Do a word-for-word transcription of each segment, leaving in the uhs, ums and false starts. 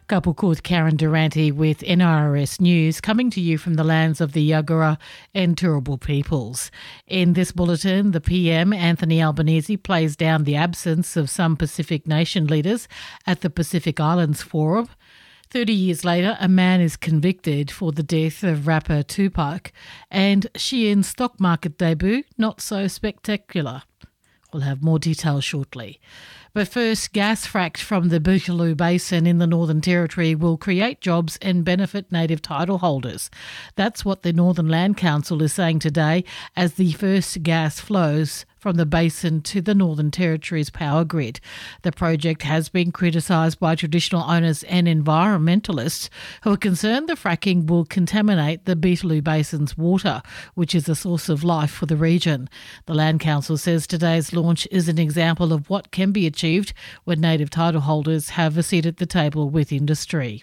Kapukut Karen Durante with N R S News, coming to you from the lands of the Yagara and Turrbal peoples. In this bulletin, the P M, Anthony Albanese, plays down the absence of some Pacific nation leaders at the Pacific Islands Forum. Thirty years later, a man is convicted for the death of rapper Tupac, and Shein's stock market debut not so spectacular. We'll have more details shortly. But first, gas fracked from the Beetaloo Basin in the Northern Territory will create jobs and benefit native title holders. That's what the Northern Land Council is saying today as the first gas flows from the basin to the Northern Territory's power grid. The project has been criticised by traditional owners and environmentalists who are concerned the fracking will contaminate the Beetaloo Basin's water, which is a source of life for the region. The Land Council says today's launch is an example of what can be achieved when native title holders have a seat at the table with industry.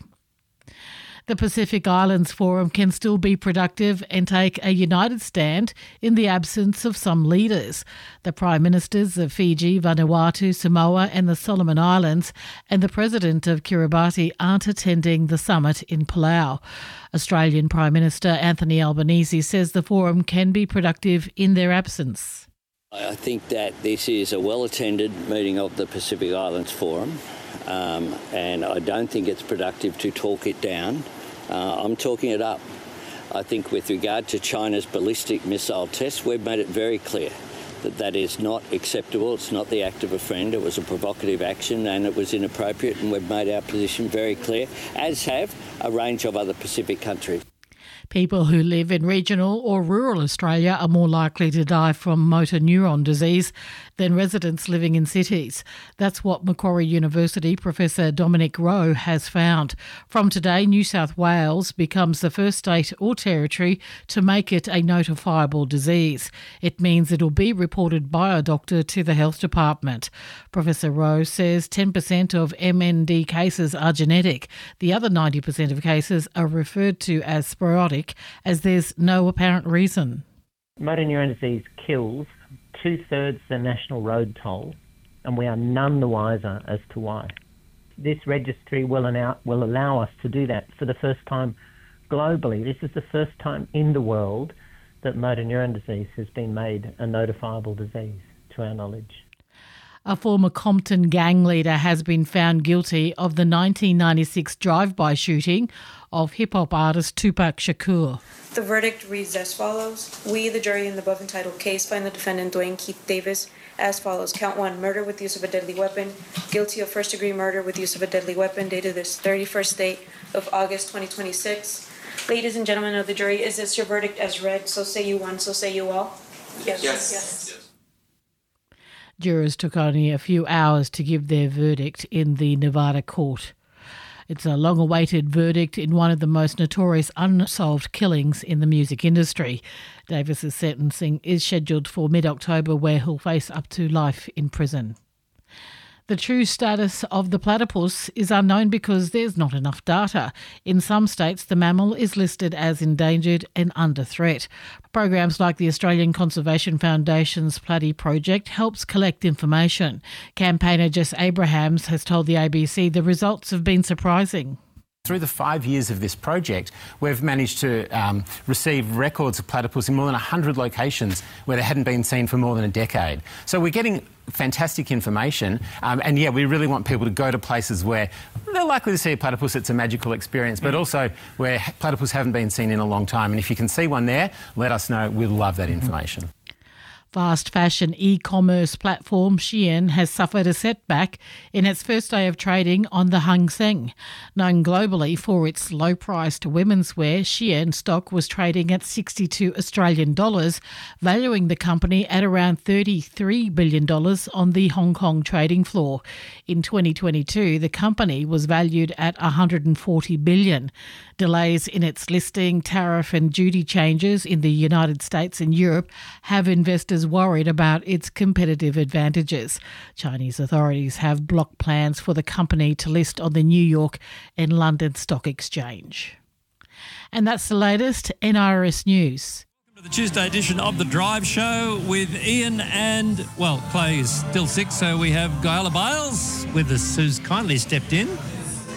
The Pacific Islands Forum can still be productive and take a united stand in the absence of some leaders. The Prime Ministers of Fiji, Vanuatu, Samoa and the Solomon Islands and the President of Kiribati aren't attending the summit in Palau. Australian Prime Minister Anthony Albanese says the forum can be productive in their absence. I think that this is a well-attended meeting of the Pacific Islands Forum. Um, and I don't think it's productive to talk it down. Uh, I'm talking it up. I think with regard to China's ballistic missile tests, we've made it very clear that that is not acceptable. It's not the act of a friend. It was a provocative action and it was inappropriate, and we've made our position very clear, as have a range of other Pacific countries. People who live in regional or rural Australia are more likely to die from motor neuron disease than residents living in cities. That's what Macquarie University Professor Dominic Rowe has found. From today, New South Wales becomes the first state or territory to make it a notifiable disease. It means it'll be reported by a doctor to the health department. Professor Rowe says ten percent of M N D cases are genetic. The other ninety percent of cases are referred to as sporadic, as there's no apparent reason. Motor neuron disease kills two-thirds the national road toll, and we are none the wiser as to why. This registry will allow, will allow us to do that for the first time globally. This is the first time in the world that motor neuron disease has been made a notifiable disease, to our knowledge. A former Compton gang leader has been found guilty of the nineteen ninety-six drive-by shooting of hip-hop artist Tupac Shakur. The verdict reads as follows. We, the jury in the above entitled case, find the defendant Dwayne Keith Davis as follows. Count one, murder with use of a deadly weapon. Guilty of first-degree murder with use of a deadly weapon, dated this thirty-first day of August twenty twenty-six. Ladies and gentlemen of the jury, is this your verdict as read? So say you one, so say you all. Yes. Yes. Yes. yes. Jurors took only a few hours to give their verdict in the Nevada court. It's a long-awaited verdict in one of the most notorious unsolved killings in the music industry. Davis's sentencing is scheduled for mid-October, where he'll face up to life in prison. The true status of the platypus is unknown because there's not enough data. In some states, the mammal is listed as endangered and under threat. Programs like the Australian Conservation Foundation's Platy Project helps collect information. Campaigner Jess Abrahams has told the A B C the results have been surprising. Through the five years of this project, we've managed to um, receive records of platypus in more than one hundred locations where they hadn't been seen for more than a decade. So we're getting fantastic information, um, and yeah, we really want people to go to places where they're likely to see a platypus. It's a magical experience, but also where platypus haven't been seen in a long time. And if you can see one there, let us know. We'd love that information. Fast fashion e-commerce platform Shein has suffered a setback in its first day of trading on the Hang Seng. Known globally for its low-priced women's wear, Shein stock was trading at sixty-two Australian dollars, valuing the company at around thirty-three billion dollars on the Hong Kong trading floor. In twenty twenty-two, the company was valued at one hundred forty billion dollars. Delays in its listing, tariff and duty changes in the United States and Europe have investors worried about its competitive advantages. Chinese authorities have blocked plans for the company to list on the New York and London Stock Exchange. And that's the latest N R S News. The Tuesday edition of The Drive Show with Ian and, well, Clay is still sick, so we have Guyla Biles with us, who's kindly stepped in.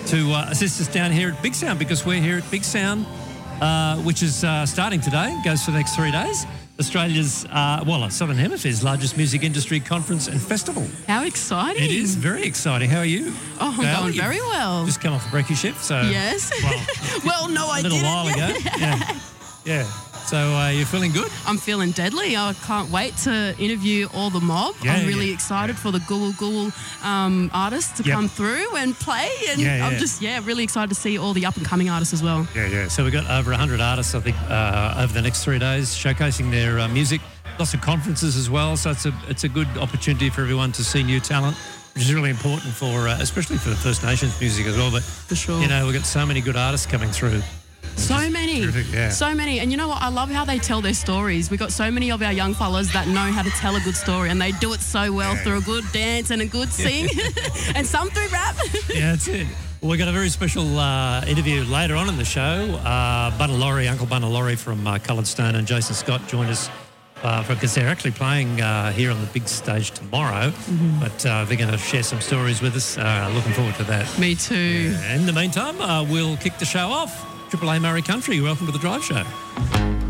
to uh, assist us down here at Big Sound, because we're here at Big Sound, uh, which is uh, starting today, goes for the next three days. Australia's, uh, well, Southern Hemisphere's largest music industry conference and festival. How exciting. It is very exciting. How are you? Oh, I'm Gail? going You've very well. Just come off the brekkie shift, so... Yes. Well, well no, I didn't. A little while ago. Yeah. Yeah. So uh, you're feeling good? I'm feeling deadly. I can't wait to interview all the mob. Yeah, I'm really yeah, excited yeah. for the Gulul Gulul um, artists to Yep. come through and play. And Yeah, yeah. I'm just, yeah, really excited to see all the up-and-coming artists as well. Yeah, yeah. So we've got over one hundred artists, I think, uh, over the next three days showcasing their uh, music. Lots of conferences as well, so it's a it's a good opportunity for everyone to see new talent, which is really important for, uh, especially for the First Nations music as well. But, For sure. you know, we've got so many good artists coming through. So many. Terrific, yeah. So many. And you know what? I love how they tell their stories. We've got so many of our young fellas that know how to tell a good story, and they do it so well Yeah. through a good dance and a good sing, and some through rap. Yeah, that's it. Well, we've got a very special uh, interview later on in the show. Uh, Bunna Laurie, Uncle Bunna Laurie from uh, Coloured Stone, and Jason Scott joined us uh, because they're actually playing uh, here on the big stage tomorrow. Mm-hmm. But uh, they're going to share some stories with us. Uh, looking forward to that. Me too. Yeah. In the meantime, uh, we'll kick the show off. Triple A Murray Country, welcome to the Drive Show.